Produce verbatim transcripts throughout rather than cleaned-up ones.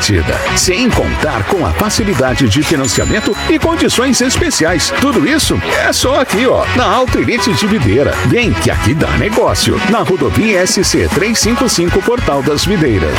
garantida, sem contar com a facilidade de financiamento e condições especiais. Tudo isso é só aqui, ó, na Auto Elite de Videira. Vem que aqui dá negócio. Na rodovia S C trezentos e cinquenta e cinco, Portal das Videiras.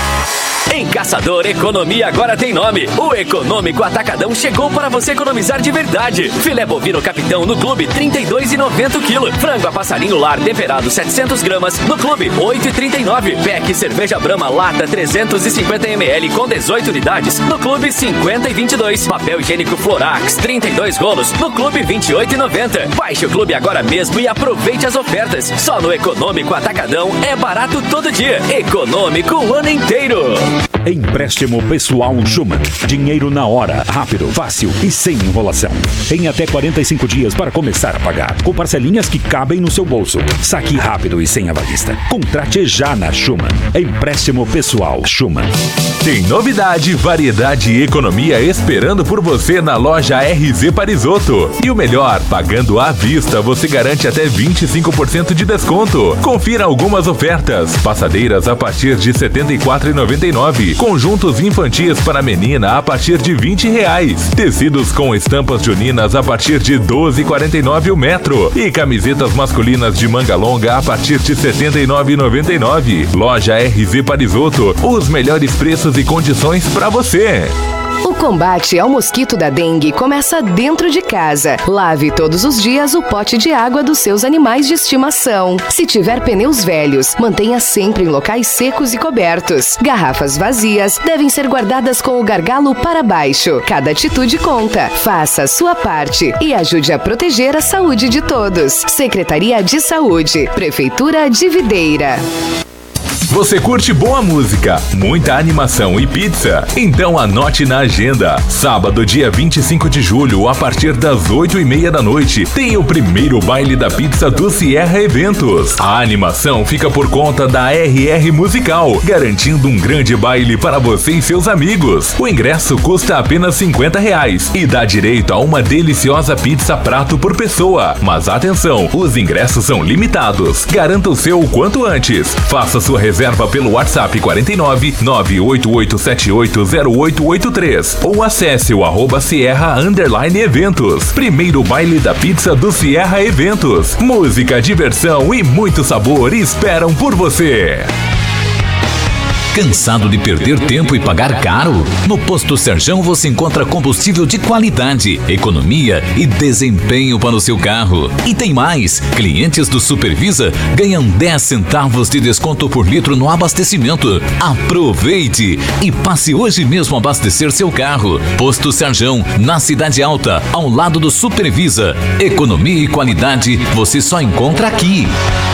Em Caçador, economia agora tem nome. O Econômico Atacadão chegou para você economizar de verdade. Filé bovino Capitão no Clube, trinta e dois reais e noventa centavos o quilo. Frango a passarinho lar temperado setecentas gramas no Clube, oito reais e trinta e nove centavos. Pack cerveja Brahma lata trezentos e cinquenta mililitros com dezoito unidades no Clube, cinquenta e vinte e dois. Papel higiênico Florax, trinta e dois rolos no Clube, vinte e oito reais e noventa centavos. Baixe o Clube agora mesmo e aproveite as ofertas. Só no Econômico Atacadão é barato todo dia. Econômico o ano inteiro. Empréstimo pessoal Schumann. Dinheiro na hora, rápido, fácil e sem enrolação. Tem até quarenta e cinco dias para começar a pagar, com parcelinhas que cabem no seu bolso. Saque rápido e sem avalista. Contrate já na Schumann. Empréstimo pessoal Schumann. Tem novidade, variedade e economia esperando por você na loja R Z Parisotto. E o melhor, pagando à vista, você garante até vinte e cinco por cento de desconto. Confira algumas ofertas. Passadeiras a partir de setenta e quatro reais e noventa e nove centavos. Conjuntos infantis para menina a partir de vinte reais. Tecidos com estampas juninas a partir de doze reais e quarenta e nove centavos o metro. E camisetas masculinas de manga longa a partir de setenta e nove reais e noventa e nove centavos. Loja R Z Parisotto. Os melhores preços e condições para você. O combate ao mosquito da dengue começa dentro de casa. Lave todos os dias o pote de água dos seus animais de estimação. Se tiver pneus velhos, mantenha sempre em locais secos e cobertos. Garrafas vazias devem ser guardadas com o gargalo para baixo. Cada atitude conta. Faça a sua parte e ajude a proteger a saúde de todos. Secretaria de Saúde, Prefeitura de Videira. Você curte boa música, muita animação e pizza? Então anote na agenda. Sábado, dia vinte e cinco de julho, a partir das oito e meia da noite, tem o primeiro baile da pizza do Sierra Eventos. A animação fica por conta da R R Musical, garantindo um grande baile para você e seus amigos. O ingresso custa apenas cinquenta reais e dá direito a uma deliciosa pizza prato por pessoa. Mas atenção, os ingressos são limitados. Garanta o seu o quanto antes. Faça sua reserva Reserva pelo WhatsApp quarenta e nove, nove oito oito sete oito zero oito oito três ou acesse o arroba Sierra Underline Eventos. Primeiro baile da pizza do Sierra Eventos. Música, diversão e muito sabor esperam por você. Cansado de perder tempo e pagar caro? No Posto Serjão você encontra combustível de qualidade, economia e desempenho para o seu carro. E tem mais! Clientes do Supervisa ganham dez centavos de desconto por litro no abastecimento. Aproveite e passe hoje mesmo a abastecer seu carro. Posto Serjão, na Cidade Alta, ao lado do Supervisa. Economia e qualidade você só encontra aqui.